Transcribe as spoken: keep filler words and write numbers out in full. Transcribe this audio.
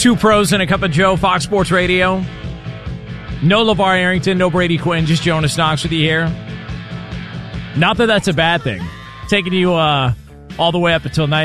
Two pros and a cup of Joe, Fox Sports Radio. No LeVar Arrington, no Brady Quinn, just Jonas Knox with you here. Not that that's a bad thing. Taking you uh, all the way up until nine.